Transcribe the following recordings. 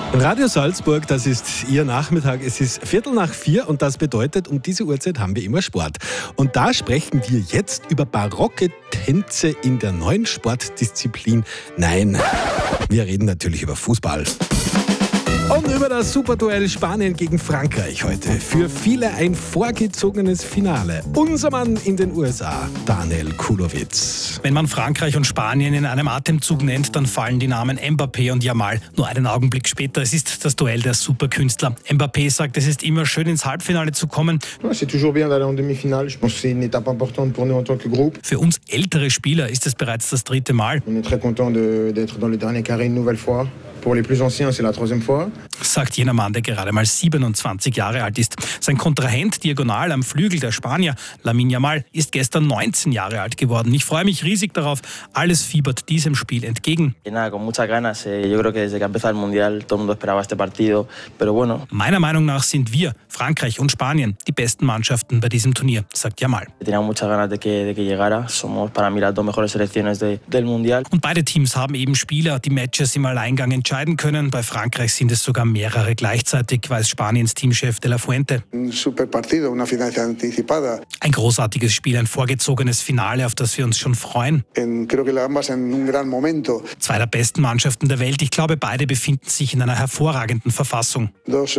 Radio Salzburg, das ist Ihr Nachmittag. Es ist 3:45 und das bedeutet, um diese Uhrzeit haben wir immer Sport. Und da sprechen wir jetzt über barocke Tänze in der neuen Sportdisziplin. Nein, wir reden natürlich über Fußball. Und über das Superduell Spanien gegen Frankreich heute. Für viele ein vorgezogenes Finale. Unser Mann in den USA, Daniel Kulowitz. Wenn man Frankreich und Spanien in einem Atemzug nennt, dann fallen die Namen Mbappé und Yamal nur einen Augenblick später. Es ist das Duell der Superkünstler. Mbappé sagt, es ist immer schön, ins Halbfinale zu kommen. C'est toujours bien d'aller en demi-finale. Je pense que c'est une étape importante pour nous en tant que groupe. Für uns ältere Spieler ist es bereits das 3. Mal. On est très content d'être dans le dernier carré une nouvelle fois. Pour les plus anciens, c'est la 3e fois. Sagt jener Mann, der gerade mal 27 Jahre alt ist. Sein Kontrahent diagonal am Flügel, der Spanier Lamine Yamal, ist gestern 19 Jahre alt geworden. Ich freue mich riesig darauf. Alles fiebert diesem Spiel entgegen. Meiner Meinung nach sind wir, Frankreich und Spanien, die besten Mannschaften bei diesem Turnier, sagt Yamal. Und beide Teams haben eben Spieler, die Matches im Alleingang entscheiden können. Bei Frankreich sind es sogar mehrere gleichzeitig, weiß Spaniens Teamchef de la Fuente. Ein großartiges Spiel, ein vorgezogenes Finale, auf das wir uns schon freuen. Zwei der besten Mannschaften der Welt. Ich glaube, beide befinden sich in einer hervorragenden Verfassung.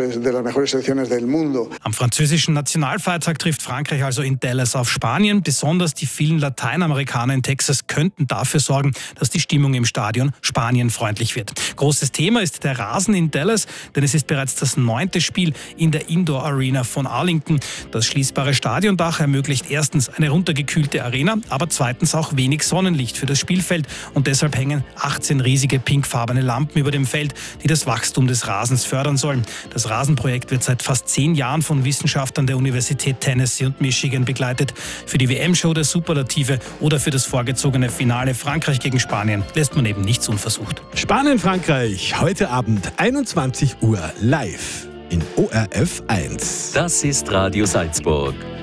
Am französischen Nationalfeiertag trifft Frankreich also in Dallas auf Spanien. Besonders die vielen Lateinamerikaner in Texas könnten dafür sorgen, dass die Stimmung im Stadion spanienfreundlich wird. Großes Thema ist der Rasen in Dallas, denn es ist bereits das 9. Spiel in der Indoor Arena von Arlington. Das schließbare Stadiondach ermöglicht erstens eine runtergekühlte Arena, aber zweitens auch wenig Sonnenlicht für das Spielfeld. Und deshalb hängen 18 riesige pinkfarbene Lampen über dem Feld, die das Wachstum des Rasens fördern sollen. Das Rasenprojekt wird seit fast 10 Jahren von Wissenschaftlern der Universität Tennessee und Michigan begleitet. Für die WM-Show der Superlative oder für das vorgezogene Finale Frankreich gegen Spanien lässt man eben nichts unversucht. Spanien-Frankreich, heute Abend 21 Uhr live in ORF 1. Das ist Radio Salzburg.